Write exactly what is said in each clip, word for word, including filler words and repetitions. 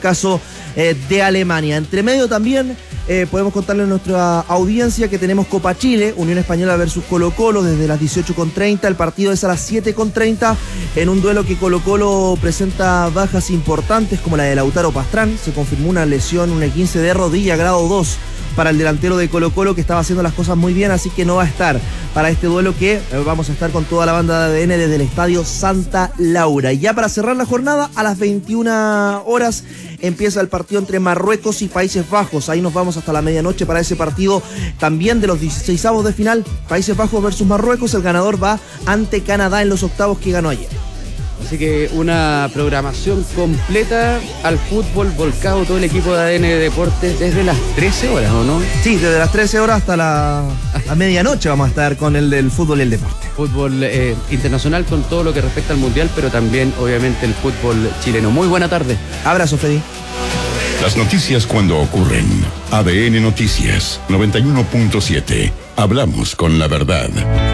caso eh, de Alemania. Entre medio también eh, podemos contarle a nuestra audiencia que tenemos Copa Chile, Unión Española versus Colo Colo desde las dieciocho con treinta. El partido es a las siete con treinta en un duelo que Colo Colo presenta bajas importantes como la de Lautaro Pastrán. Se confirmó una lesión, un esguince de rodilla grado dos para el delantero de Colo Colo, que estaba haciendo las cosas muy bien, así que no va a estar para este duelo, que vamos a estar con toda la banda de A D N desde el Estadio Santa Laura. Y ya para cerrar la jornada, a las veintiuna horas empieza el partido entre Marruecos y Países Bajos. Ahí nos vamos hasta la medianoche para ese partido también de los dieciseisavos de final. Países Bajos versus Marruecos. El ganador va ante Canadá en los octavos que ganó ayer. Así que una programación completa al fútbol, volcado todo el equipo de A D N Deportes desde las trece horas, ¿o no? Sí, desde las trece horas hasta la, la medianoche vamos a estar con el del fútbol y el deporte. Fútbol eh, internacional con todo lo que respecta al mundial, pero también obviamente el fútbol chileno. Muy buena tarde. Abrazo, Freddy. Las noticias cuando ocurren. A D N Noticias noventa y uno punto siete. Hablamos con la verdad.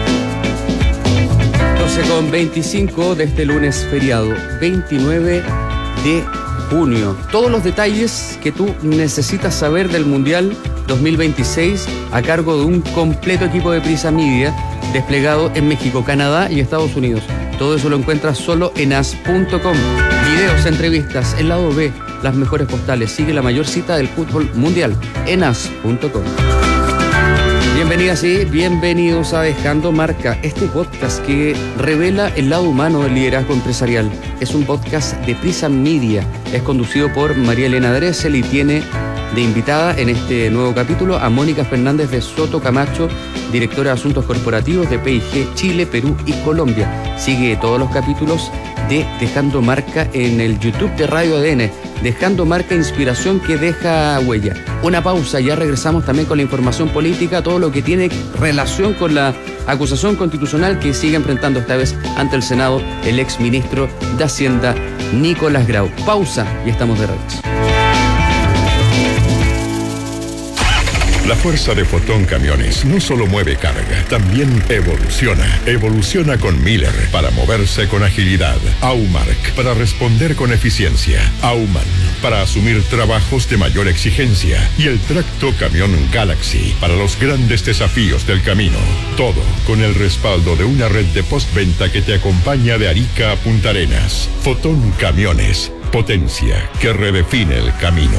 doce con veinticinco de este lunes feriado, veintinueve de junio. Todos los detalles que tú necesitas saber del Mundial dos mil veintiséis a cargo de un completo equipo de Prisa Media desplegado en México, Canadá y Estados Unidos. Todo eso lo encuentras solo en as punto com. Videos, entrevistas, el lado B, las mejores postales. Sigue la mayor cita del fútbol mundial en as punto com. Bienvenidas y bienvenidos a Dejando Marca, este podcast que revela el lado humano del liderazgo empresarial. Es un podcast de Prisa Media, es conducido por María Elena Dressel y tiene de invitada en este nuevo capítulo a Mónica Fernández de Soto Camacho, directora de Asuntos Corporativos de P y G Chile, Perú y Colombia. Sigue todos los capítulos de Dejando Marca en el YouTube de Radio A D N. Dejando Marca, inspiración que deja huella. Una pausa, ya regresamos también con la información política, todo lo que tiene relación con la acusación constitucional que sigue enfrentando esta vez ante el Senado el exministro de Hacienda, Nicolás Grau. Pausa y estamos de regreso. La fuerza de Fotón Camiones no solo mueve carga, también evoluciona. Evoluciona con Miller para moverse con agilidad. Aumark para responder con eficiencia. Auman para asumir trabajos de mayor exigencia. Y el tracto camión Galaxy para los grandes desafíos del camino. Todo con el respaldo de una red de postventa que te acompaña de Arica a Punta Arenas. Fotón Camiones, potencia que redefine el camino.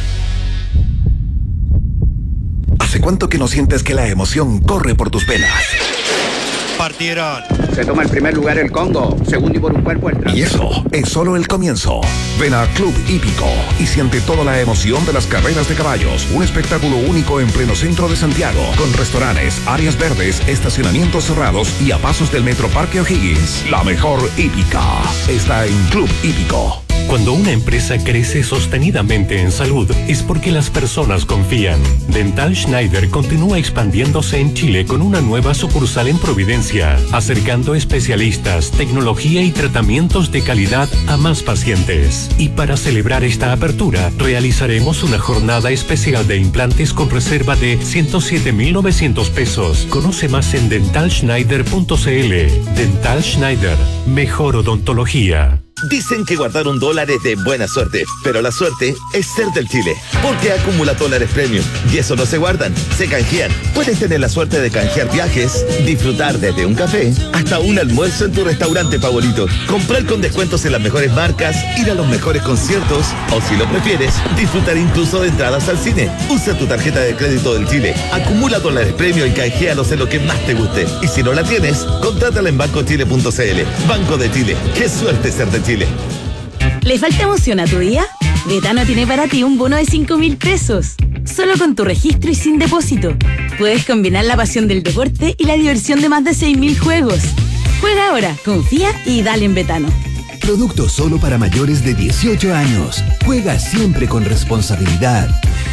¿Hace cuánto que no sientes que la emoción corre por tus venas? Partieron. Se toma el primer lugar el Congo, segundo y por un cuerpo el tras. Y eso es solo el comienzo. Ven a Club Hípico y siente toda la emoción de las carreras de caballos. Un espectáculo único en pleno centro de Santiago, con restaurantes, áreas verdes, estacionamientos cerrados y a pasos del Metro Parque O'Higgins. La mejor hípica está en Club Hípico. Cuando una empresa crece sostenidamente en salud, es porque las personas confían. Dental Schneider continúa expandiéndose en Chile con una nueva sucursal en Providencia, acercando especialistas, tecnología y tratamientos de calidad a más pacientes. Y para celebrar esta apertura, realizaremos una jornada especial de implantes con reserva de ciento siete mil novecientos pesos. Conoce más en dental schneider punto c l. Dental Schneider, mejor odontología. Dicen que guardaron dólares de buena suerte, pero la suerte es ser del Chile, porque acumula dólares premium y eso no se guardan, se canjean. Puedes tener la suerte de canjear viajes, disfrutar desde un café hasta un almuerzo en tu restaurante favorito, comprar con descuentos en las mejores marcas, ir a los mejores conciertos o, si lo prefieres, disfrutar incluso de entradas al cine. Usa tu tarjeta de crédito del Chile, acumula dólares premium y canjealos en lo que más te guste. Y si no la tienes, contrátala en banco chile punto c l. Banco de Chile, qué suerte ser de Chile. ¿Le falta emoción a tu día? Betano tiene para ti un bono de cinco mil pesos. Solo con tu registro y sin depósito. Puedes combinar la pasión del deporte y la diversión de más de seis mil juegos. Juega ahora, confía y dale en Betano. Producto solo para mayores de dieciocho años. Juega siempre con responsabilidad.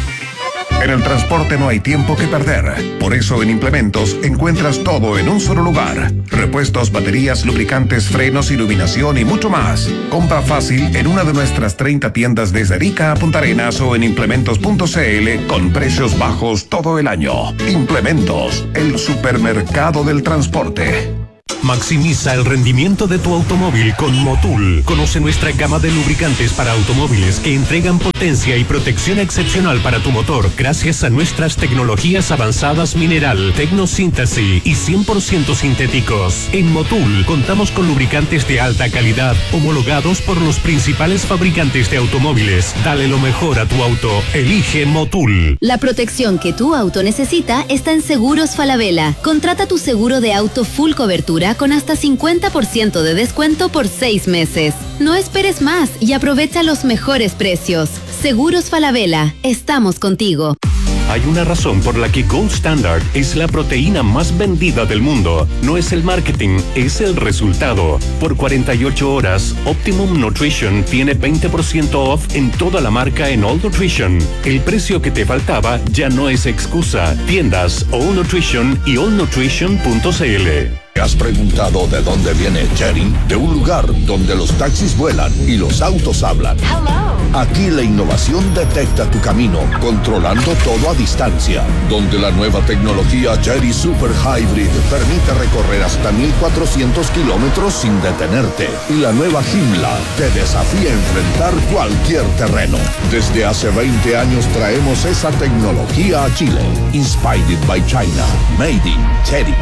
En el transporte no hay tiempo que perder. Por eso en Implementos encuentras todo en un solo lugar. Repuestos, baterías, lubricantes, frenos, iluminación y mucho más. Compra fácil en una de nuestras treinta tiendas desde Arica a Punta Arenas o en implementos punto c l con precios bajos todo el año. Implementos, el supermercado del transporte. Maximiza el rendimiento de tu automóvil con Motul. Conoce nuestra gama de lubricantes para automóviles que entregan potencia y protección excepcional para tu motor gracias a nuestras tecnologías avanzadas mineral, tecnosíntesis y cien por ciento sintéticos. En Motul contamos con lubricantes de alta calidad homologados por los principales fabricantes de automóviles. Dale lo mejor a tu auto. Elige Motul. La protección que tu auto necesita está en Seguros Falabella. Contrata tu seguro de auto full cobertura con hasta cincuenta por ciento de descuento por seis meses. No esperes más y aprovecha los mejores precios. Seguros Falabella, estamos contigo. Hay una razón por la que Gold Standard es la proteína más vendida del mundo. No es el marketing, es el resultado. Por cuarenta y ocho horas, Optimum Nutrition tiene veinte por ciento off en toda la marca en All Nutrition. El precio que te faltaba ya no es excusa. Tiendas All Nutrition y all nutrition punto c l. ¿Te has preguntado de dónde viene Chery? De un lugar donde los taxis vuelan y los autos hablan. Hello. Aquí la innovación detecta tu camino, controlando todo a distancia. Donde la nueva tecnología Chery Super Hybrid permite recorrer hasta mil cuatrocientos kilómetros sin detenerte. Y la nueva Himla te desafía a enfrentar cualquier terreno. Desde hace veinte años traemos esa tecnología a Chile. Inspired by China. Made in Chery.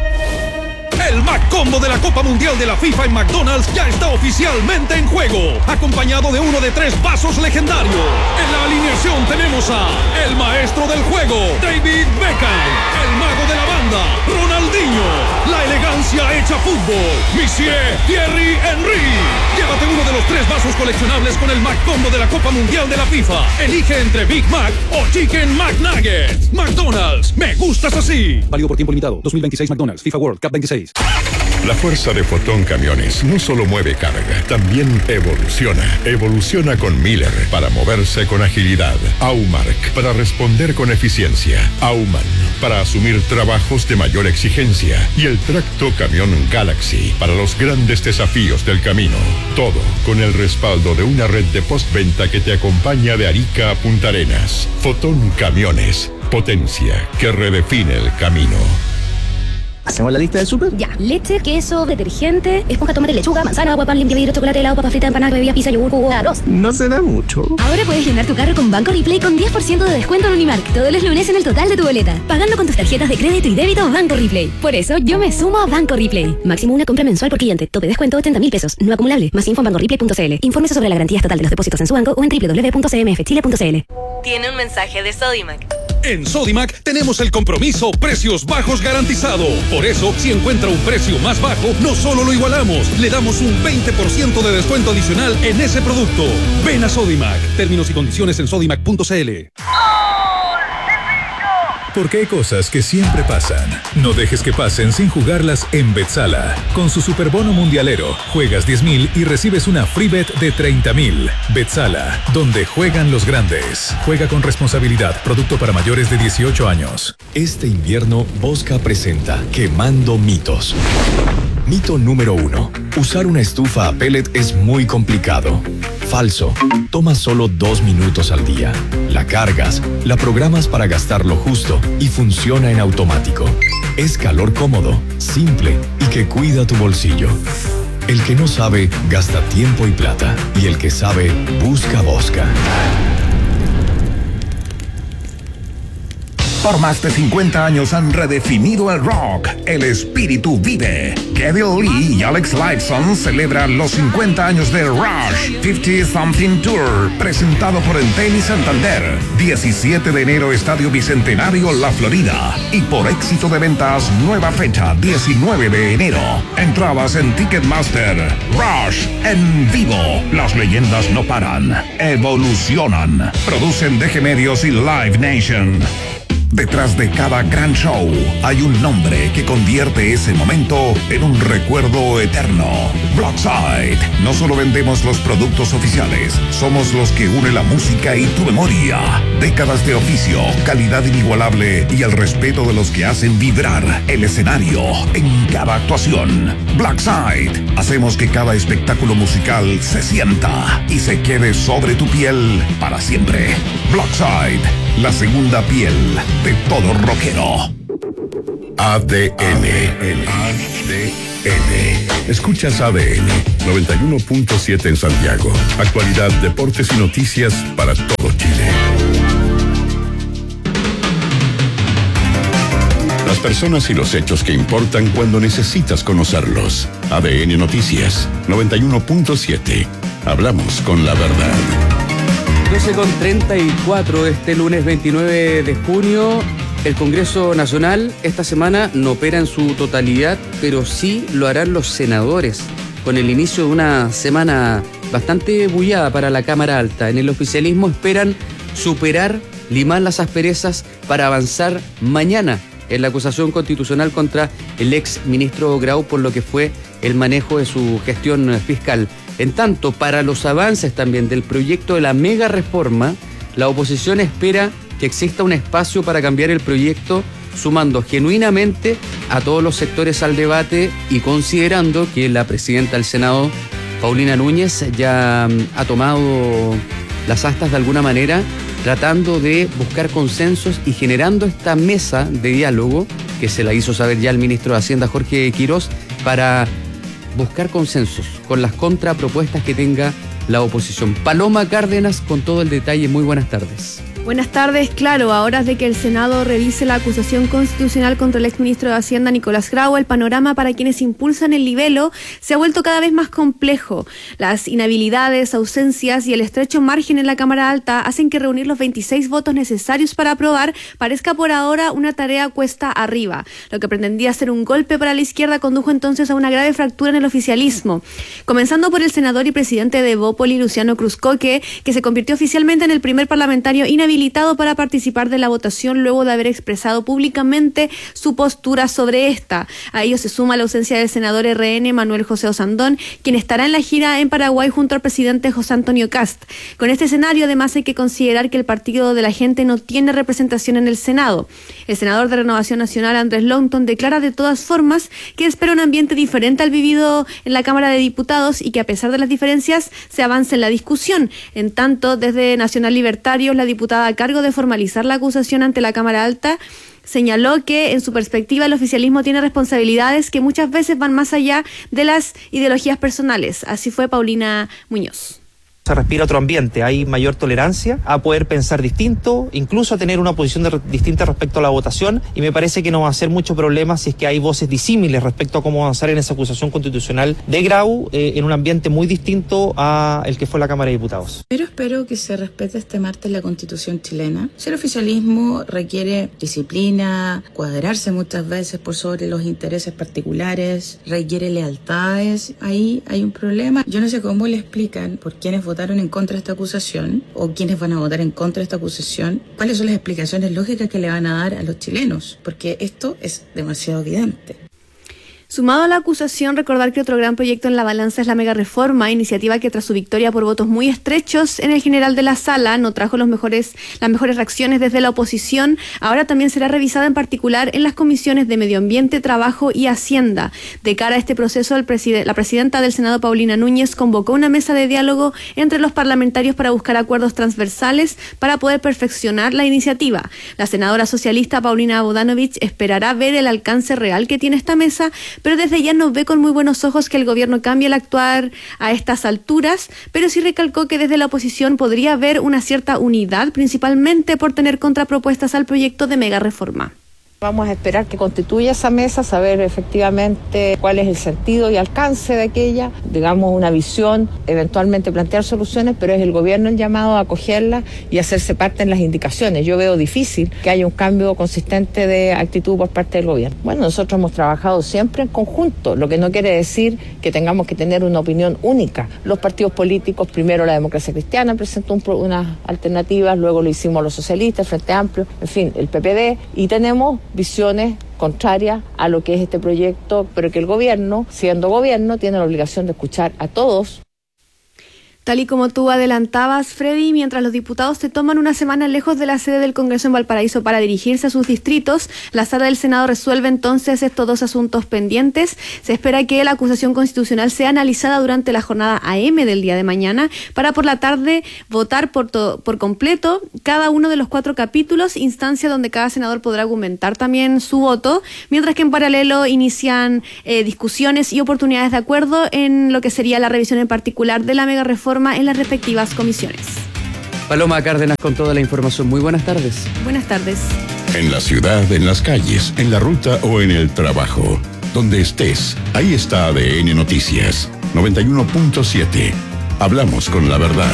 El Mac Combo de la Copa Mundial de la FIFA en McDonald's ya está oficialmente en juego, acompañado de uno de tres vasos legendarios. En la alineación tenemos a el maestro del juego, David Beckham, el mago de la banda, Ronaldinho, la elegancia hecha fútbol, Monsieur Thierry Henry. Llévate uno de los tres vasos coleccionables con el Mac Combo de la Copa Mundial de la FIFA. Elige entre Big Mac o Chicken McNuggets. McDonald's, me gustas así. Válido por tiempo limitado. dos mil veintiséis McDonald's, FIFA World Cup veintiséis. La fuerza de Fotón Camiones no solo mueve carga, también evoluciona. Evoluciona con Miller para moverse con agilidad. Aumark para responder con eficiencia. Auman para asumir trabajos de mayor exigencia. Y el tracto camión Galaxy para los grandes desafíos del camino. Todo con el respaldo de una red de postventa que te acompaña de Arica a Punta Arenas. Fotón Camiones. Potencia que redefine el camino. ¿Hacemos la lista del súper? Ya. Leche, queso, detergente, esponja, tomate, lechuga, manzana, agua, pan, limpia vidrio, chocolate, helado, papa frita, empanada, bebida, pizza, yogur, jugo, arroz. No se da mucho. Ahora puedes llenar tu carro con Banco Replay con diez por ciento de descuento en Unimark todos los lunes en el total de tu boleta, pagando con tus tarjetas de crédito y débito Banco Replay. Por eso yo me sumo a Banco Replay. Máximo una compra mensual por cliente. Tope descuento ochenta mil pesos. No acumulable. Más info en banco replay punto c l. Infórmese sobre la garantía estatal de los depósitos en su banco o en doble u doble u doble u punto c m f chile punto c l. Tiene un mensaje de Sodimac. En Sodimac tenemos el compromiso precios bajos garantizado. Por eso, si encuentra un precio más bajo, no solo lo igualamos, le damos un veinte por ciento de descuento adicional en ese producto. Ven a Sodimac. Términos y condiciones en sodimac punto c l. Porque hay cosas que siempre pasan. No dejes que pasen sin jugarlas en Betsala. Con su superbono mundialero, juegas diez mil y recibes una free bet de treinta mil. Betsala, donde juegan los grandes. Juega con responsabilidad. Producto para mayores de dieciocho años. Este invierno, Bosca presenta Quemando Mitos. Mito número uno. Usar una estufa a pellet es muy complicado. Falso. Toma solo dos minutos al día. La cargas, la programas para gastar lo justo y funciona en automático. Es calor cómodo, simple y que cuida tu bolsillo. El que no sabe, gasta tiempo y plata. Y el que sabe, busca Bosca. Por más de cincuenta años han redefinido el rock. El espíritu vive. Kevin Lee y Alex Lifeson celebran los cincuenta años de Rush cincuenta Something Tour, presentado por Entel y Santander. diecisiete de enero, Estadio Bicentenario, La Florida. Y por éxito de ventas, nueva fecha, diecinueve de enero. Entradas en Ticketmaster. Rush en vivo. Las leyendas no paran. Evolucionan. Producen D G Medios y Live Nation. Detrás de cada gran show hay un nombre que convierte ese momento en un recuerdo eterno. Blockside. No solo vendemos los productos oficiales, somos los que une la música y tu memoria. Décadas de oficio, calidad inigualable y el respeto de los que hacen vibrar el escenario en cada actuación. Blockside. Hacemos que cada espectáculo musical se sienta y se quede sobre tu piel para siempre. Blockside. La segunda piel de todo rockero. A D N. A D N. Escuchas A D N noventa y uno punto siete en Santiago. Actualidad, deportes y noticias para todo Chile. Las personas y los hechos que importan cuando necesitas conocerlos. A D N Noticias noventa y uno punto siete. Hablamos con la verdad. doce con treinta y cuatro este lunes veintinueve de junio. El Congreso Nacional esta semana no opera en su totalidad, pero sí lo harán los senadores, con el inicio de una semana bastante bullada para la Cámara Alta. En el oficialismo esperan superar, limar las asperezas para avanzar mañana en la acusación constitucional contra el ex ministro Grau por lo que fue el manejo de su gestión fiscal. En tanto, para los avances también del proyecto de la mega reforma, la oposición espera que exista un espacio para cambiar el proyecto, sumando genuinamente a todos los sectores al debate y considerando que la presidenta del Senado, Paulina Núñez, ya ha tomado las astas de alguna manera, tratando de buscar consensos y generando esta mesa de diálogo que se la hizo saber ya el ministro de Hacienda, Jorge Quirós, para buscar consensos con las contrapropuestas que tenga la oposición. Paloma Cárdenas con todo el detalle. Muy buenas tardes. Buenas tardes. Claro, a horas de que el Senado revise la acusación constitucional contra el exministro de Hacienda, Nicolás Grau, el panorama para quienes impulsan el libelo se ha vuelto cada vez más complejo. Las inhabilidades, ausencias y el estrecho margen en la Cámara Alta hacen que reunir los veintiséis votos necesarios para aprobar parezca por ahora una tarea cuesta arriba. Lo que pretendía ser un golpe para la izquierda condujo entonces a una grave fractura en el oficialismo. Comenzando por el senador y presidente de Bópoli, Luciano Cruzcoque, que se convirtió oficialmente en el primer parlamentario inhabilitado para participar de la votación luego de haber expresado públicamente su postura sobre esta. A ello se suma la ausencia del senador R N Manuel José Osandón, quien estará en la gira en Paraguay junto al presidente José Antonio Kast. Con este escenario, además, hay que considerar que el Partido de la Gente no tiene representación en el Senado. El senador de Renovación Nacional, Andrés Longton, declara de todas formas que espera un ambiente diferente al vivido en la Cámara de Diputados y que a pesar de las diferencias se avance en la discusión. En tanto, desde Nacional Libertarios, la diputada a cargo de formalizar la acusación ante la Cámara Alta señaló que en su perspectiva el oficialismo tiene responsabilidades que muchas veces van más allá de las ideologías personales. Así fue Paulina Muñoz. Se respira otro ambiente, hay mayor tolerancia a poder pensar distinto, incluso a tener una posición de, distinta respecto a la votación, y me parece que no va a ser mucho problema si es que hay voces disímiles respecto a cómo avanzar en esa acusación constitucional de Grau eh, en un ambiente muy distinto a el que fue la Cámara de Diputados. Pero espero que se respete este martes la Constitución chilena. Si el oficialismo requiere disciplina, cuadrarse muchas veces por sobre los intereses particulares, requiere lealtades, ahí hay un problema. Yo no sé cómo le explican por quiénes votaron en contra de esta acusación o quiénes van a votar en contra de esta acusación, cuáles son las explicaciones lógicas que le van a dar a los chilenos, porque esto es demasiado evidente. Sumado a la acusación, recordar que otro gran proyecto en la balanza es la mega reforma, iniciativa que tras su victoria por votos muy estrechos en el general de la sala no trajo los mejores, las mejores reacciones desde la oposición. Ahora también será revisada en particular en las comisiones de Medio Ambiente, Trabajo y Hacienda. De cara a este proceso, el preside- la presidenta del Senado, Paulina Núñez, convocó una mesa de diálogo entre los parlamentarios para buscar acuerdos transversales para poder perfeccionar la iniciativa. La senadora socialista Paulina Bodanovich esperará ver el alcance real que tiene esta mesa, pero desde ya no ve con muy buenos ojos que el gobierno cambie el actuar a estas alturas, pero sí recalcó que desde la oposición podría haber una cierta unidad, principalmente por tener contrapropuestas al proyecto de mega reforma. Vamos a esperar que constituya esa mesa, saber efectivamente cuál es el sentido y alcance de aquella, digamos una visión, eventualmente plantear soluciones, pero es el gobierno el llamado a acogerla y hacerse parte en las indicaciones. Yo veo difícil que haya un cambio consistente de actitud por parte del gobierno. Bueno, nosotros hemos trabajado siempre en conjunto, lo que no quiere decir que tengamos que tener una opinión única. Los partidos políticos, primero la Democracia Cristiana presentó un, unas alternativas, luego lo hicimos los socialistas, el Frente Amplio, en fin, el P P D, y tenemos visiones contrarias a lo que es este proyecto, pero que el gobierno, siendo gobierno, tiene la obligación de escuchar a todos. Tal y como tú adelantabas, Freddy, mientras los diputados se toman una semana lejos de la sede del Congreso en Valparaíso para dirigirse a sus distritos, la Sala del Senado resuelve entonces estos dos asuntos pendientes. Se espera que la acusación constitucional sea analizada durante la jornada A M del día de mañana para por la tarde votar por, to- por completo cada uno de los cuatro capítulos, instancia donde cada senador podrá argumentar también su voto, mientras que en paralelo inician eh, discusiones y oportunidades de acuerdo en lo que sería la revisión en particular de la mega reforma en las respectivas comisiones. Paloma Cárdenas con toda la información. Muy buenas tardes. Buenas tardes. En la ciudad, en las calles, en la ruta o en el trabajo. Donde estés, ahí está A D N Noticias. noventa y uno punto siete. Hablamos con la verdad.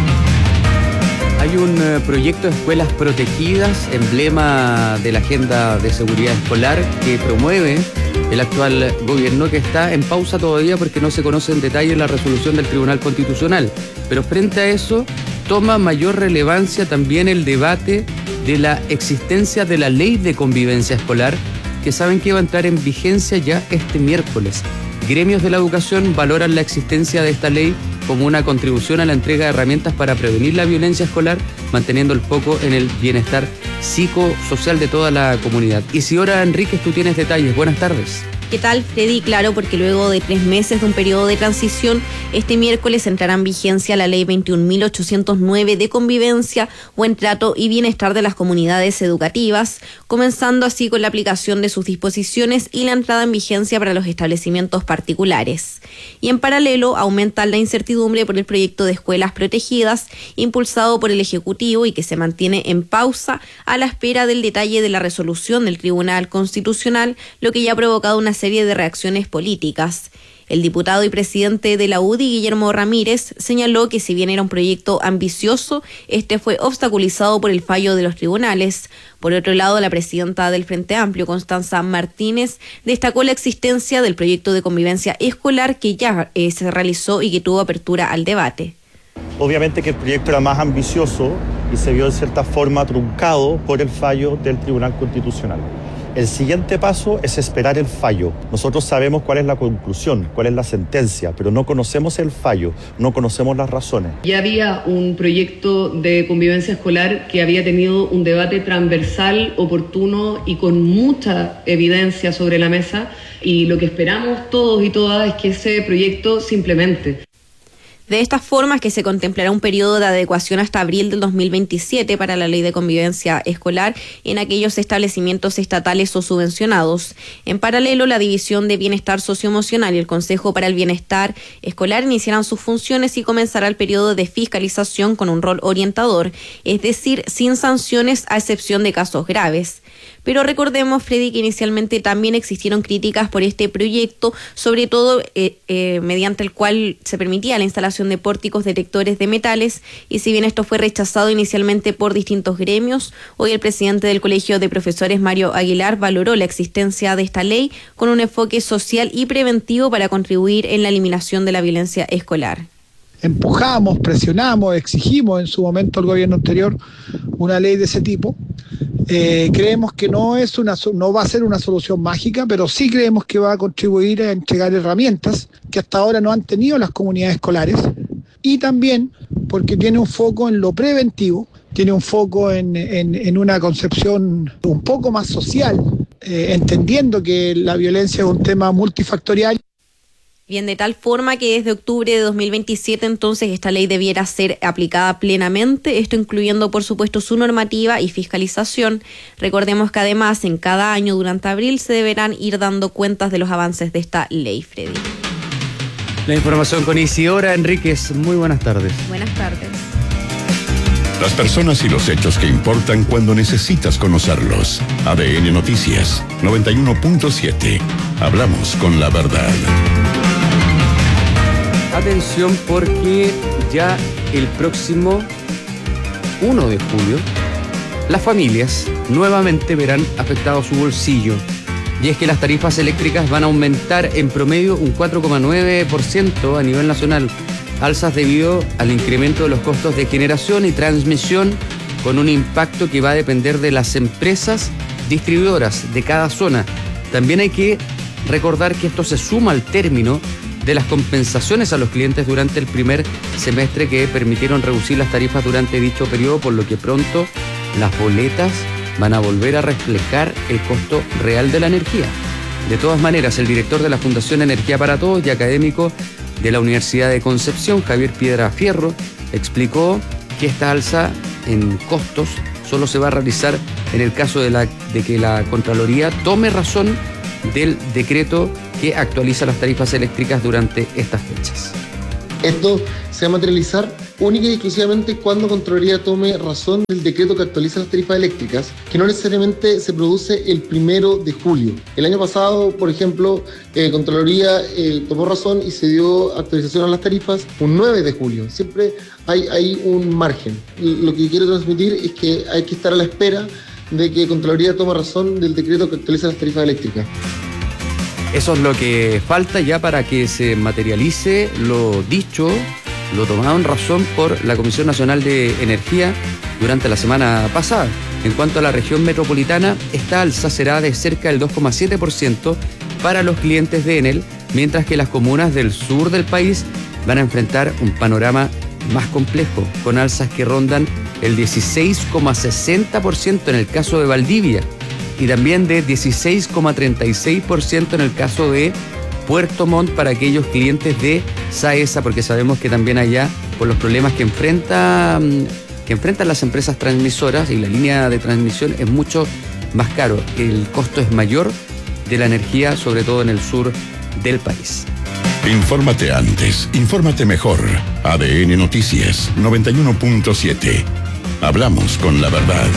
Hay un uh, proyecto de escuelas protegidas, emblema de la agenda de seguridad escolar que promueve el actual gobierno, que está en pausa todavía porque no se conoce en detalle la resolución del Tribunal Constitucional. Pero frente a eso, toma mayor relevancia también el debate de la existencia de la ley de convivencia escolar, que saben que va a entrar en vigencia ya este miércoles. Gremios de la educación valoran la existencia de esta ley como una contribución a la entrega de herramientas para prevenir la violencia escolar, manteniendo el foco en el bienestar psicosocial de toda la comunidad. Isidora Enríquez, tú tienes detalles. Buenas tardes. ¿Qué tal, Freddy? Claro, porque luego de tres meses de un periodo de transición, este miércoles entrará en vigencia la Ley veintiún mil ochocientos nueve de convivencia, buen trato y bienestar de las comunidades educativas, comenzando así con la aplicación de sus disposiciones y la entrada en vigencia para los establecimientos particulares. Y en paralelo, aumenta la incertidumbre por el proyecto de escuelas protegidas, impulsado por el Ejecutivo y que se mantiene en pausa a la espera del detalle de la resolución del Tribunal Constitucional, lo que ya ha provocado una serie de reacciones políticas. El diputado y presidente de la U D I, Guillermo Ramírez, señaló que si bien era un proyecto ambicioso, este fue obstaculizado por el fallo de los tribunales. Por otro lado, la presidenta del Frente Amplio, Constanza Martínez, destacó la existencia del proyecto de convivencia escolar que ya eh, se realizó y que tuvo apertura al debate. Obviamente que el proyecto era más ambicioso y se vio de cierta forma truncado por el fallo del Tribunal Constitucional. El siguiente paso es esperar el fallo. Nosotros sabemos cuál es la conclusión, cuál es la sentencia, pero no conocemos el fallo, no conocemos las razones. Ya había un proyecto de convivencia escolar que había tenido un debate transversal, oportuno y con mucha evidencia sobre la mesa, y lo que esperamos todos y todas es que ese proyecto se implemente. De esta forma es que se contemplará un periodo de adecuación hasta abril del dos mil veintisiete para la ley de convivencia escolar en aquellos establecimientos estatales o subvencionados. En paralelo, la División de Bienestar Socioemocional y el Consejo para el Bienestar Escolar iniciarán sus funciones y comenzará el periodo de fiscalización con un rol orientador, es decir, sin sanciones a excepción de casos graves. Pero recordemos, Freddy, que inicialmente también existieron críticas por este proyecto, sobre todo eh, eh, mediante el cual se permitía la instalación de pórticos detectores de metales, y si bien esto fue rechazado inicialmente por distintos gremios, hoy el presidente del Colegio de Profesores, Mario Aguilar, valoró la existencia de esta ley con un enfoque social y preventivo para contribuir en la eliminación de la violencia escolar. Empujamos, presionamos, exigimos en su momento al gobierno anterior una ley de ese tipo. Eh, creemos que no es una no va a ser una solución mágica, pero sí creemos que va a contribuir a entregar herramientas que hasta ahora no han tenido las comunidades escolares, y también porque tiene un foco en lo preventivo, tiene un foco en, en, en una concepción un poco más social, eh, entendiendo que la violencia es un tema multifactorial. Bien, de tal forma que desde octubre de dos mil veintisiete entonces esta ley debiera ser aplicada plenamente, esto incluyendo por supuesto su normativa y fiscalización. Recordemos que además en cada año durante abril se deberán ir dando cuentas de los avances de esta ley, Freddy. La información con Isidora Enríquez. Muy buenas tardes. Buenas tardes. Las personas y los hechos que importan cuando necesitas conocerlos. A D N Noticias, noventa y uno punto siete. Hablamos con la verdad. Atención, porque ya el próximo primero de julio las familias nuevamente verán afectado su bolsillo. Y es que las tarifas eléctricas van a aumentar en promedio un cuatro coma nueve por ciento a nivel nacional. Alzas debido al incremento de los costos de generación y transmisión, con un impacto que va a depender de las empresas distribuidoras de cada zona. También hay que recordar que esto se suma al término de las compensaciones a los clientes durante el primer semestre que permitieron reducir las tarifas durante dicho periodo, por lo que pronto las boletas van a volver a reflejar el costo real de la energía. De todas maneras, el director de la Fundación Energía para Todos y académico de la Universidad de Concepción, Javier Piedrafierro, explicó que esta alza en costos solo se va a realizar en el caso de, la, de que la Contraloría tome razón del decreto que actualiza las tarifas eléctricas durante estas fechas. Esto se va a materializar única y exclusivamente cuando Contraloría tome razón del decreto que actualiza las tarifas eléctricas, que no necesariamente se produce el primero de julio. El año pasado, por ejemplo, eh, Contraloría eh, tomó razón y se dio actualización a las tarifas un nueve de julio. Siempre hay, hay un margen. Y lo que quiero transmitir es que hay que estar a la espera de que Contraloría tome razón del decreto que actualiza las tarifas eléctricas. Eso es lo que falta ya para que se materialice lo dicho, lo tomado en razón por la Comisión Nacional de Energía durante la semana pasada. En cuanto a la región metropolitana, esta alza será de cerca del dos coma siete por ciento para los clientes de Enel, mientras que las comunas del sur del país van a enfrentar un panorama más complejo, con alzas que rondan el dieciséis coma sesenta por ciento en el caso de Valdivia y también de dieciséis coma treinta y seis por ciento en el caso de Puerto Montt para aquellos clientes de SAESA, porque sabemos que también allá, por los problemas que enfrenta, que enfrentan las empresas transmisoras y la línea de transmisión, es mucho más caro. El costo es mayor de la energía, sobre todo en el sur del país. Infórmate antes, infórmate mejor. A D N Noticias noventa y uno punto siete. Hablamos con la verdad.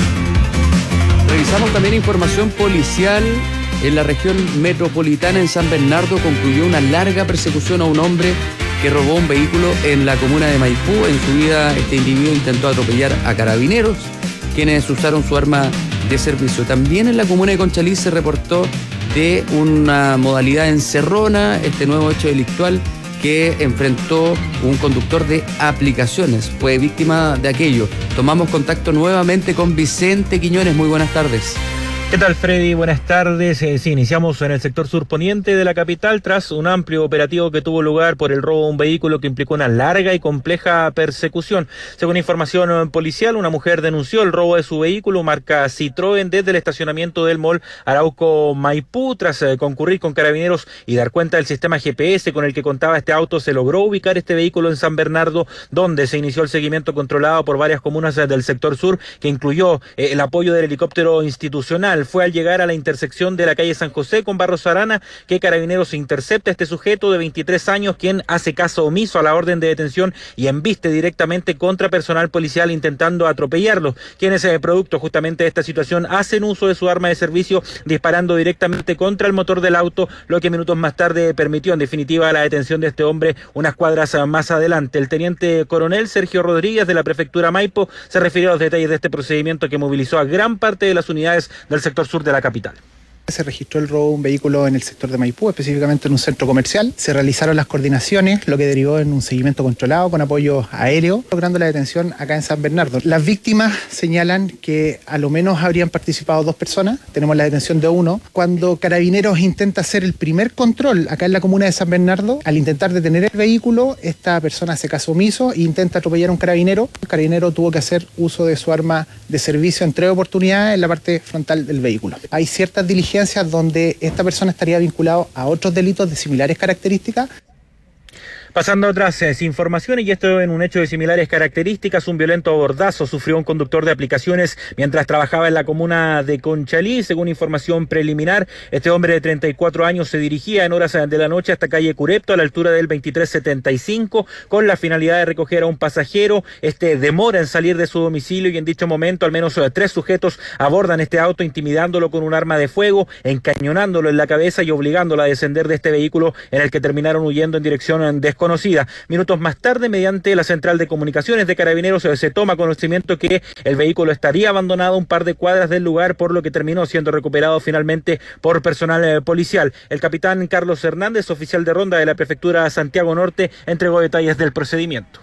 Revisamos también información policial. En la región metropolitana, en San Bernardo, concluyó una larga persecución a un hombre que robó un vehículo en la comuna de Maipú. En su vida, este individuo intentó atropellar a carabineros, quienes usaron su arma de servicio. También en la comuna de Conchalí se reportó de una modalidad encerrona, este nuevo hecho delictual que enfrentó un conductor de aplicaciones. Fue víctima de aquello. Tomamos contacto nuevamente con Vicente Quiñones. Muy buenas tardes. ¿Qué tal, Freddy? Buenas tardes. Eh, sí, iniciamos en el sector surponiente de la capital tras un amplio operativo que tuvo lugar por el robo de un vehículo que implicó una larga y compleja persecución. Según información policial, una mujer denunció el robo de su vehículo marca Citroën desde el estacionamiento del mall Arauco Maipú. Tras eh, concurrir con carabineros y dar cuenta del sistema G P S con el que contaba este auto, se logró ubicar este vehículo en San Bernardo, donde se inició el seguimiento controlado por varias comunas del sector sur, que incluyó eh, el apoyo del helicóptero institucional. Fue al llegar a la intersección de la calle San José con Barros Arana que Carabineros intercepta a este sujeto de veintitrés años, quien hace caso omiso a la orden de detención y embiste directamente contra personal policial intentando atropellarlo, quienes eh, producto justamente de esta situación hacen uso de su arma de servicio disparando directamente contra el motor del auto, lo que minutos más tarde permitió en definitiva la detención de este hombre unas cuadras más adelante. El teniente coronel Sergio Rodríguez de la prefectura Maipo se refirió a los detalles de este procedimiento que movilizó a gran parte de las unidades del sector sur de la capital. Se registró el robo de un vehículo en el sector de Maipú, específicamente en un centro comercial. Se realizaron las coordinaciones, lo que derivó en un seguimiento controlado con apoyo aéreo, logrando la detención acá en San Bernardo. Las víctimas señalan que a lo menos habrían participado dos personas. Tenemos la detención de uno. Cuando Carabineros intenta hacer el primer control acá en la comuna de San Bernardo, al intentar detener el vehículo, esta persona hace caso omiso e intenta atropellar a un carabinero. El carabinero tuvo que hacer uso de su arma de servicio en tres oportunidades en la parte frontal del vehículo. Hay ciertas diligencias donde esta persona estaría vinculado a otros delitos de similares características. Pasando a otras eh, informaciones, y esto en un hecho de similares características, un violento abordazo sufrió un conductor de aplicaciones mientras trabajaba en la comuna de Conchalí. Según información preliminar, este hombre de treinta y cuatro años se dirigía en horas de la noche hasta calle Curepto, a la altura del veintitrés setenta y cinco, con la finalidad de recoger a un pasajero. Este demora en salir de su domicilio y en dicho momento al menos eh, tres sujetos abordan este auto, intimidándolo con un arma de fuego, encañonándolo en la cabeza y obligándolo a descender de este vehículo, en el que terminaron huyendo en dirección desconocida. Minutos más tarde, mediante la central de comunicaciones de Carabineros, se toma conocimiento que el vehículo estaría abandonado un par de cuadras del lugar, por lo que terminó siendo recuperado finalmente por personal eh, policial. El capitán Carlos Hernández, oficial de ronda de la prefectura Santiago Norte, entregó detalles del procedimiento.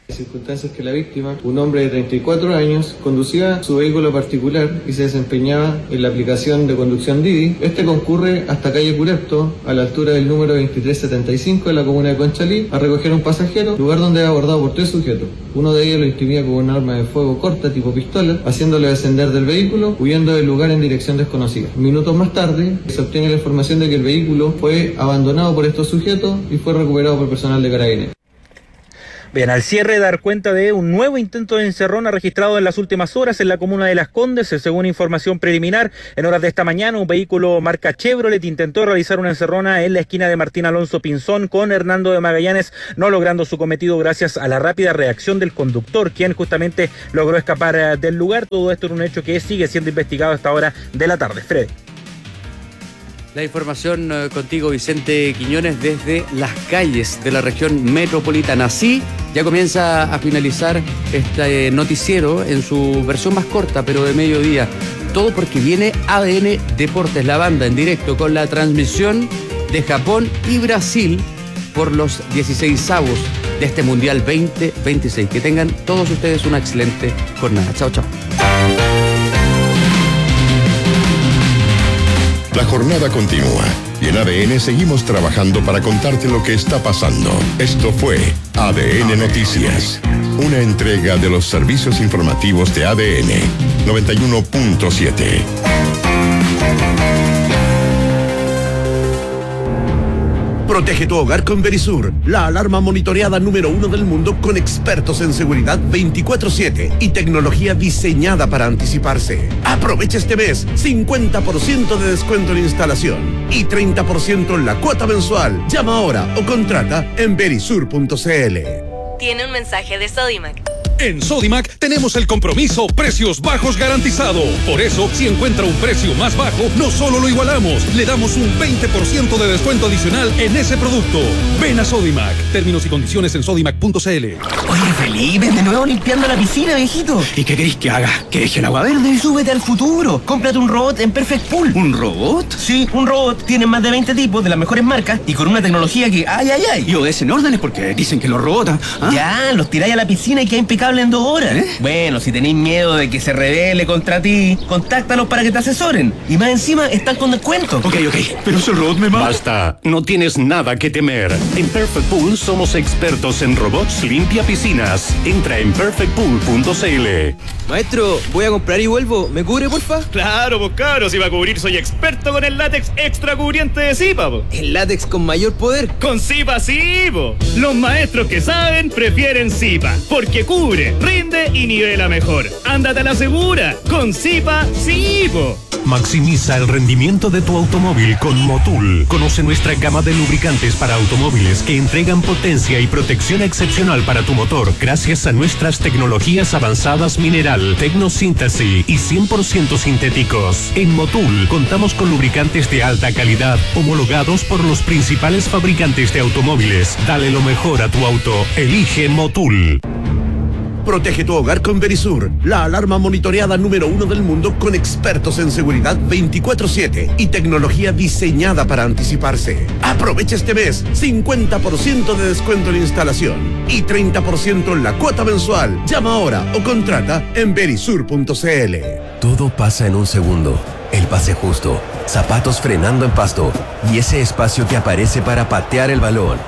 Circunstancias que la víctima, un hombre de treinta y cuatro años, conducía su vehículo particular y se desempeñaba en la aplicación de conducción Didi. Este concurre hasta calle Curepto, a la altura del número veintitrés setenta y cinco de la comuna de Conchalí, a recoger a un pasajero, lugar donde es abordado por tres sujetos. Uno de ellos lo intimida con un arma de fuego corta tipo pistola, haciéndole descender del vehículo, huyendo del lugar en dirección desconocida. Minutos más tarde, se obtiene la información de que el vehículo fue abandonado por estos sujetos y fue recuperado por personal de Carabineros. Bien, al cierre dar cuenta de un nuevo intento de encerrona registrado en las últimas horas en la comuna de Las Condes. Según información preliminar, en horas de esta mañana un vehículo marca Chevrolet intentó realizar una encerrona en la esquina de Martín Alonso Pinzón con Hernando de Magallanes, no logrando su cometido gracias a la rápida reacción del conductor, quien justamente logró escapar del lugar. Todo esto en un hecho que sigue siendo investigado a esta hora de la tarde. Freddy. La información eh, contigo, Vicente Quiñones, desde las calles de la región metropolitana. Así ya comienza a finalizar este noticiero en su versión más corta, pero de mediodía. Todo porque viene A D N Deportes, la banda en directo con la transmisión de Japón y Brasil por los dieciseisavos de este Mundial veinte veintiséis. Que tengan todos ustedes una excelente jornada. Chao, chao. La jornada continúa y en A D N seguimos trabajando para contarte lo que está pasando. Esto fue A D N Noticias, una entrega de los servicios informativos de A D N noventa y uno punto siete. Protege tu hogar con Verisur, la alarma monitoreada número uno del mundo con expertos en seguridad veinticuatro siete y tecnología diseñada para anticiparse. Aprovecha este mes cincuenta por ciento de descuento en instalación y treinta por ciento en la cuota mensual. Llama ahora o contrata en verisur punto c l. Tiene un mensaje de Sodimac. En Sodimac tenemos el compromiso precios bajos garantizado. Por eso, si encuentra un precio más bajo, no solo lo igualamos, le damos un veinte por ciento de descuento adicional en ese producto. Ven a Sodimac. Términos y condiciones en sodimac punto c l. Oye, Felipe, de nuevo limpiando la piscina, viejito. ¿Y qué queréis que haga? ¿Que deje el agua verde y súbete al futuro? Cómprate un robot en Perfect Pool. ¿Un robot? Sí, un robot. Tienen más de veinte tipos de las mejores marcas y con una tecnología que ay, ay, ay. Y obedecen órdenes porque dicen que los robots... ¿ah? Ya, los tiráis a la piscina y queda impecable en dos horas. ¿Eh? Bueno, si tenéis miedo de que se rebele contra ti, contáctalos para que te asesoren. Y más encima están con descuento. Ok, ok, pero ese robot me mata. Basta, no tienes nada que temer. En Perfect Pool somos expertos en robots limpia piscinas. Entra en perfect pool punto c l. Maestro, voy a comprar y vuelvo. ¿Me cubre, porfa? Claro, pues cabros, si va a cubrir soy experto con el látex extra cubriente de Zipa, po. ¿El látex con mayor poder? Con Zipa sí, po. Los maestros que saben prefieren Zipa, porque cubre, rinde y nivela mejor. Ándate a la segura, con Zipa sí, po. Maximiza el rendimiento de tu automóvil con Motul. Conoce nuestra gama de lubricantes para automóviles que entregan potencia y protección excepcional para tu motor gracias a nuestras tecnologías avanzadas mineral, tecnosíntesis y cien por ciento sintéticos. En Motul contamos con lubricantes de alta calidad homologados por los principales fabricantes de automóviles. Dale lo mejor a tu auto. Elige Motul. Protege tu hogar con Verisur, la alarma monitoreada número uno del mundo con expertos en seguridad veinticuatro siete y tecnología diseñada para anticiparse. Aprovecha este mes cincuenta por ciento de descuento en instalación y treinta por ciento en la cuota mensual. Llama ahora o contrata en verisur punto c l. Todo pasa en un segundo. El pase justo, zapatos frenando en pasto y ese espacio que aparece para patear el balón.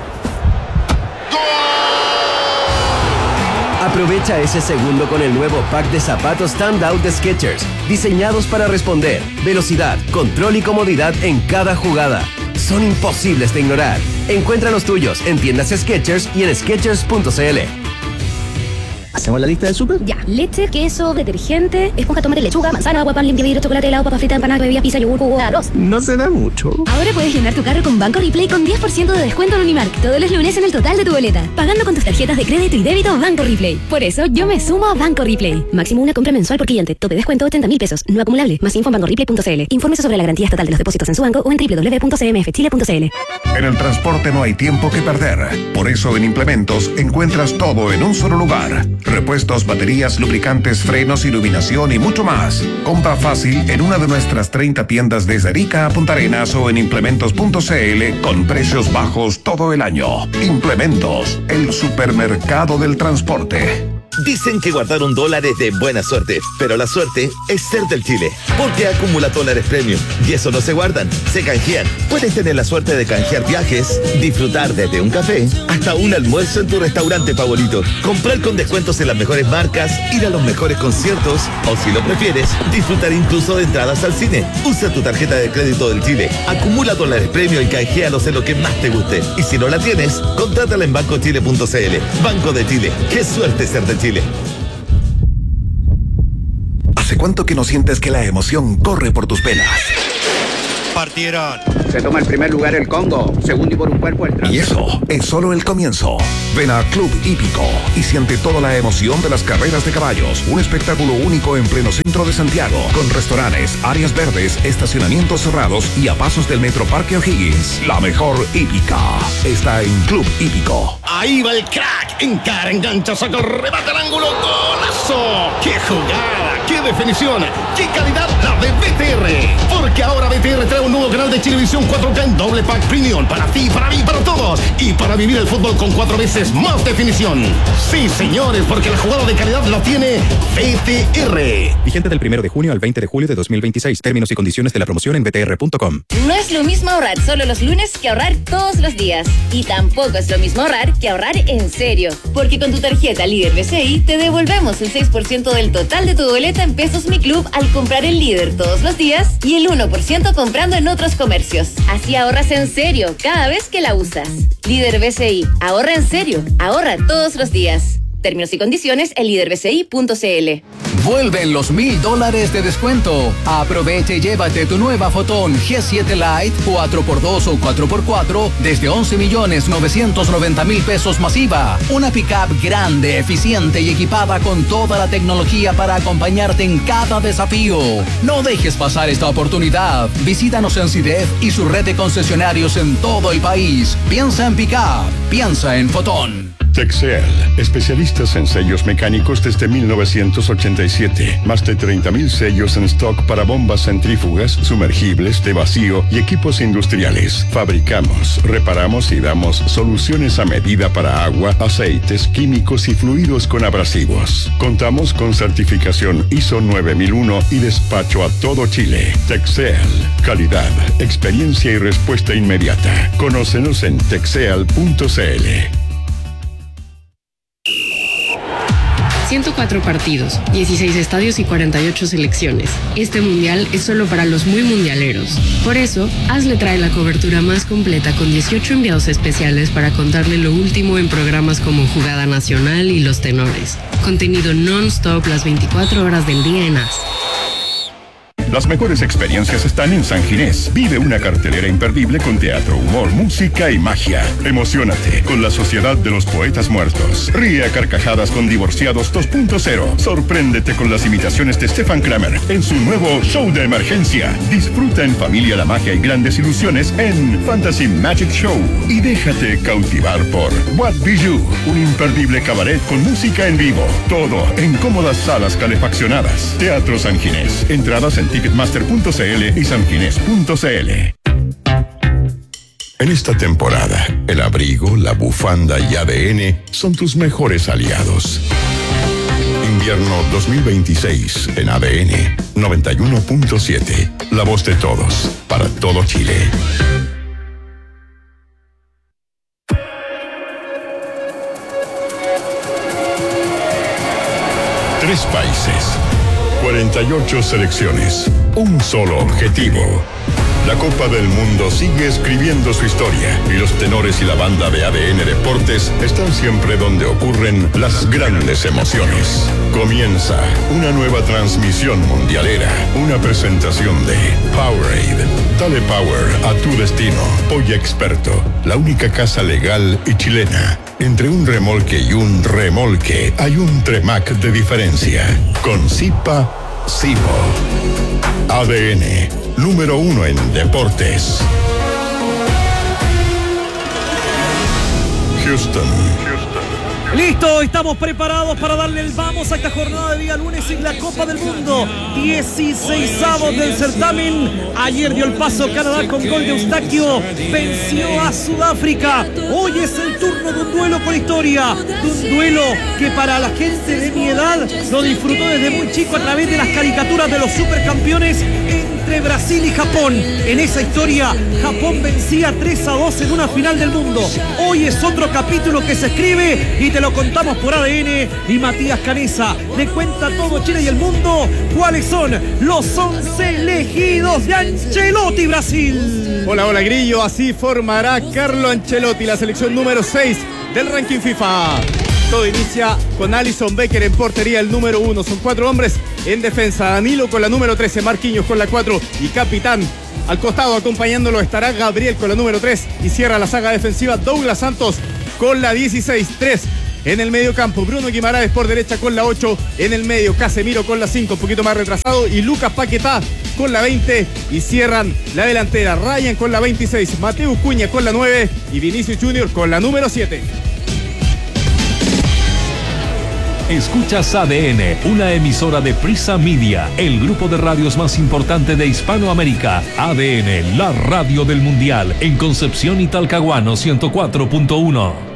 Aprovecha ese segundo con el nuevo pack de zapatos Standout de Skechers, diseñados para responder, velocidad, control y comodidad en cada jugada. Son imposibles de ignorar. Encuentra los tuyos en tiendas Skechers y en skechers punto c l. ¿Hacemos la lista del súper? Ya. Leche, queso, detergente, esponja, tomate, lechuga, manzana, agua, pan, limpia vidrio, chocolate, helado, papa frita, empanada, bebida, pizza, yogur, jugo, arroz. No será mucho. Ahora puedes llenar tu carro con Banco Replay con diez por ciento de descuento en Unimark todos los lunes en el total de tu boleta, pagando con tus tarjetas de crédito y débito Banco Replay. Por eso yo me sumo a Banco Replay. Máximo una compra mensual por cliente. Tope descuento ochenta mil pesos. No acumulable. Más info en banco replay punto c l. Infórmese sobre la garantía estatal de los depósitos en su banco o en doble u doble u doble u punto c m f chile punto c l. En el transporte no hay tiempo que perder. Por eso en Implementos encuentras todo en un solo lugar. Repuestos, baterías, lubricantes, frenos, iluminación y mucho más. Compra fácil en una de nuestras treinta tiendas desde Arica a Punta Arenas o en implementos punto c l con precios bajos todo el año. Implementos, el supermercado del transporte. Dicen que guardaron dólares de buena suerte, pero la suerte es ser del Chile, porque acumula dólares premium y eso no se guardan, se canjean. Puedes tener la suerte de canjear viajes, disfrutar desde un café hasta un almuerzo en tu restaurante favorito, comprar con descuentos en las mejores marcas, ir a los mejores conciertos o, si lo prefieres, disfrutar incluso de entradas al cine. Usa tu tarjeta de crédito del Chile, acumula dólares premium y canjealos en lo que más te guste. Y si no la tienes, contrátala en banco chile punto c l. Banco de Chile, qué suerte ser de Chile. ¿Hace cuánto que no sientes que la emoción corre por tus venas? Partieron. Se toma el primer lugar el Congo, segundo y por un cuerpo el Y eso es solo el comienzo. Ven a Club Hípico y siente toda la emoción de las carreras de caballos. Un espectáculo único en pleno centro de Santiago, con restaurantes, áreas verdes, estacionamientos cerrados y a pasos del Metro Parque O'Higgins. La mejor hípica está en Club Hípico. Ahí va el crack. Encara, engancha, saca el remate al ángulo. ¡Golazo! ¡Qué jugada! ¡Qué definición! ¡Qué calidad la de B T R! Porque ahora B T R trae un nuevo canal de Chilevisión cuatro K en doble pack premium. Para ti, para mí, para todos. Y para vivir el fútbol con cuatro veces más definición. Sí, señores, porque la jugada de calidad la tiene B T R. Vigente del primero de junio al veinte de julio de dos mil veintiséis. Términos y condiciones de la promoción en b t r punto com. No es lo mismo ahorrar solo los lunes que ahorrar todos los días. Y tampoco es lo mismo ahorrar que ahorrar en serio. Porque con tu tarjeta Líder B C I te devolvemos el seis por ciento del total de tu boleta en Pesos Mi Club al comprar el Líder todos los días y el uno por ciento comprando en otros comercios. Así ahorras en serio cada vez que la usas. Líder B C I. Ahorra en serio. Ahorra todos los días. Términos y condiciones en líder b c i punto c l. Vuelven los mil dólares de descuento. Aprovecha y llévate tu nueva Fotón G siete Lite cuatro por dos o cuatro por cuatro desde once millones novecientos noventa mil pesos masiva. Una pickup grande, eficiente y equipada con toda la tecnología para acompañarte en cada desafío. No dejes pasar esta oportunidad. Visítanos en CIDEF y su red de concesionarios en todo el país. Piensa en pickup. Piensa en Fotón. Texel, especialistas en sellos mecánicos desde mil novecientos ochenta y siete. Más de treinta mil sellos en stock para bombas centrífugas, sumergibles, de vacío y equipos industriales. Fabricamos, reparamos y damos soluciones a medida para agua, aceites, químicos y fluidos con abrasivos. Contamos con certificación I S O nueve mil uno y despacho a todo Chile. Texel, calidad, experiencia y respuesta inmediata. Conócenos en texel punto c l. ciento cuatro partidos, dieciséis estadios y cuarenta y ocho selecciones. Este mundial es solo para los muy mundialeros. Por eso, Hazle trae la cobertura más completa con dieciocho enviados especiales para contarle lo último en programas como Jugada Nacional y Los Tenores. Contenido non-stop las veinticuatro horas del día en A S. Las mejores experiencias están en San Ginés. Vive una cartelera imperdible con teatro, humor, música y magia. Emociónate con la Sociedad de los Poetas Muertos. Ríe a carcajadas con Divorciados dos punto cero. Sorpréndete con las imitaciones de Stefan Kramer en su nuevo show de emergencia. Disfruta en familia la magia y grandes ilusiones en Fantasy Magic Show. Y déjate cautivar por What Be You, un imperdible cabaret con música en vivo. Todo en cómodas salas calefaccionadas. Teatro San Ginés. Entradas en ticketmaster punto c l y sanginés punto c l. En esta temporada, el abrigo, la bufanda y A D N son tus mejores aliados. Invierno dos mil veintiséis en A D N noventa y uno punto siete. La voz de todos, para todo Chile. Tres países, cuarenta y ocho selecciones, un solo objetivo. La Copa del Mundo sigue escribiendo su historia y los tenores y la banda de A D N Deportes están siempre donde ocurren las grandes emociones. Comienza una nueva transmisión mundialera, una presentación de Powerade. Dale power a tu destino. Polla Experto, la única casa legal y chilena. Entre un remolque y un remolque hay un Tremac de diferencia. Con Zipa, Zipo. A D N, número uno en deportes. Houston, Houston, Listo, estamos preparados para darle el vamos a esta jornada de día lunes en la Copa del Mundo. dieciseisavos del certamen. Ayer dio el paso Canadá con gol de Eustaquio. Venció a Sudáfrica. Hoy es el turno de un duelo con historia. De un duelo que para la gente de mi edad lo disfrutó desde muy chico a través de las caricaturas de los supercampeones entre Brasil y Japón. En esa historia, Japón vencía tres a dos en una final del mundo. Hoy es otro capítulo que se escribe y te lo contamos por A D N. Y Matías Canesa le cuenta a todo Chile y el mundo cuáles son los once elegidos de Ancelotti Brasil. Hola, hola Grillo, así formará Carlo Ancelotti la selección número seis del ranking FIFA. Todo inicia con Alisson Becker en portería, el número uno. Son cuatro hombres en defensa. Danilo con la número trece, Marquinhos con la cuatro y capitán. Al costado acompañándolo estará Gabriel con la número tres y cierra la saga defensiva Douglas Santos con la dieciséis. tres en el medio campo, Bruno Guimaraes por derecha con la ocho. En el medio, Casemiro con la cinco, un poquito más retrasado, y Lucas Paquetá con la veinte. Y cierran la delantera, Ryan con la veintiséis, Mateo Cuña con la nueve y Vinicius Junior con la número siete. Escuchas A D N, una emisora de Prisa Media, el grupo de radios más importante de Hispanoamérica. A D N, la radio del mundial, en Concepción y Talcahuano ciento cuatro punto uno.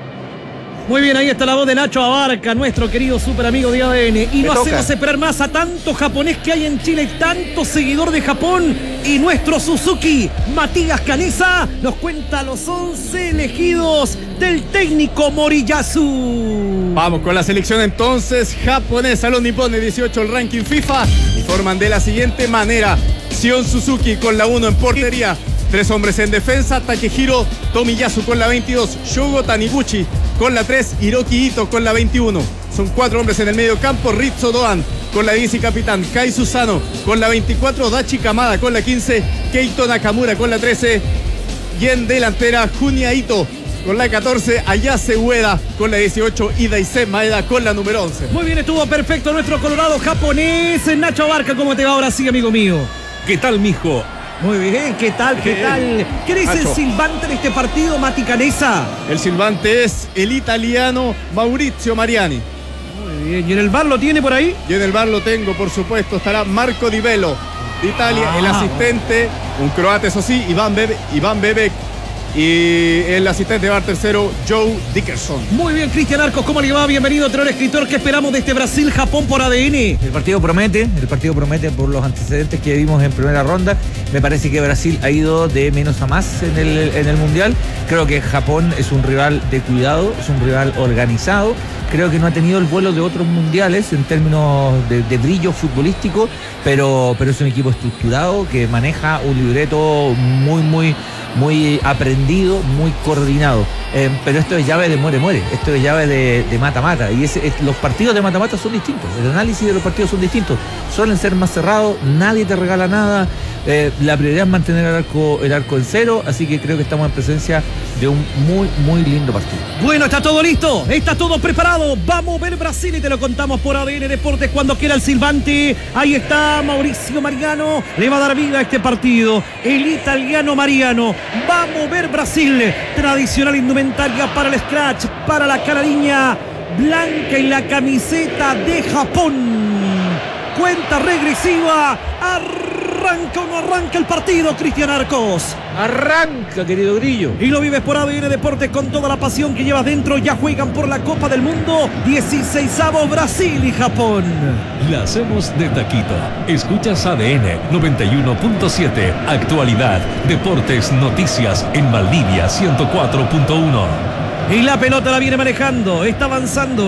Muy bien, ahí está la voz de Nacho Abarca, nuestro querido super amigo de A D N. Y Me no toca. hacemos esperar más a tanto japonés que hay en Chile, tanto seguidor de Japón. Y nuestro Suzuki, Matías Canesa, nos cuenta los once elegidos del técnico Moriyasu. Vamos con la selección entonces japonesa, los nipones dieciocho el ranking FIFA, y forman de la siguiente manera: Sion Suzuki con la uno en portería, tres hombres en defensa, Takehiro Tomiyasu con la veintidós, Shogo Taniguchi con la tres, Hiroki Ito con la veintiuno. Son cuatro hombres en el medio campo: Ritsu Doan con la diez y capitán, Kai Susano con la veinticuatro, Dachi Kamada con la quince, Keito Nakamura con la trece, y en delantera Junya Ito con la catorce, Ayase Ueda con la dieciocho y Daisuke Maeda con la número once. Muy bien, estuvo perfecto nuestro colorado japonés. Nacho Abarca, ¿cómo te va ahora sí, amigo mío? ¿Qué tal, mijo? Muy bien, ¿qué tal? ¿Qué tal? ¿Quién es el silbante de este partido, Mati Canesa? El silbante es el italiano Maurizio Mariani. Muy bien, ¿y en el bar lo tiene por ahí? Y en el bar lo tengo, por supuesto, estará Marco Di Bello de Italia, ah. el asistente, un croata, eso sí, Iván, Bebe, Iván Bebek, y el asistente de bar tercero, Joe Dickerson. Muy bien, Cristian Arcos, ¿cómo le va? Bienvenido, tenor escritor. ¿Qué esperamos de este Brasil-Japón por A D N? El partido promete, el partido promete por los antecedentes que vimos en primera ronda. Me parece que Brasil ha ido de menos a más en el, en el Mundial. Creo que Japón es un rival de cuidado, es un rival organizado. Creo que no ha tenido el vuelo de otros mundiales en términos de, de brillo futbolístico, pero, pero es un equipo estructurado que maneja un libreto muy, muy, muy aprendido, muy coordinado. Eh, pero esto es llave de muere-muere, esto es llave de mata-mata. Y ese, es, los partidos de mata-mata son distintos, el análisis de los partidos son distintos. Suelen ser más cerrados, nadie te regala nada. Eh, la prioridad es mantener el arco, el arco en cero, así que creo que estamos en presencia de un muy, muy lindo partido. Bueno, está todo listo, está todo preparado. Vamos a ver Brasil y te lo contamos por A D N Deportes cuando quiera el silbante. Ahí está Mauricio Mariano, le va a dar vida a este partido. El italiano Mariano. Vamos a ver Brasil, tradicional indumentaria para el scratch, para la canariña blanca y la camiseta de Japón. Cuenta regresiva. ¿Arranca o no arranca el partido, Cristian Arcos? Arranca, querido Grillo. Y lo vives por A D N Deportes con toda la pasión que llevas dentro. Ya juegan por la Copa del Mundo. dieciseisavos Brasil y Japón. La hacemos de taquito. Escuchas A D N noventa y uno punto siete. Actualidad, deportes, noticias en Valdivia ciento cuatro punto uno. Y la pelota la viene manejando. Está avanzando.